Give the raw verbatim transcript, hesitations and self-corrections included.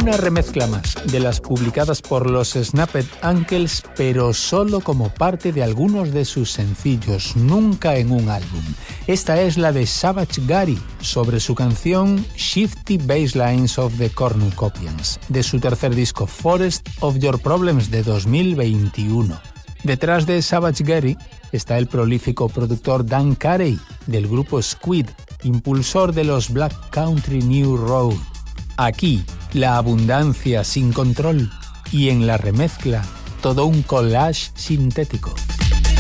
Una remezcla más de las publicadas por los Snapped Ankles, pero solo como parte de algunos de sus sencillos, nunca en un álbum. Esta es la de Savage Garry, sobre su canción Shifty Basslines of the Cornucopians, de su tercer disco Forest of Your Problems de dos mil veintiuno. Detrás de Savage Garry está el prolífico productor Dan Carey, del grupo Squid, impulsor de los Black Country New Road. Aquí, la abundancia sin control, y en la remezcla, todo un collage sintético.